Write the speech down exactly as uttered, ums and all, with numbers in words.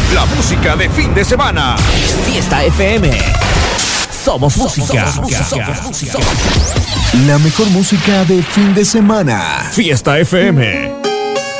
La música de fin de semana. Fiesta F M. Somos música. Somos música. La mejor música de fin de semana. Fiesta F M.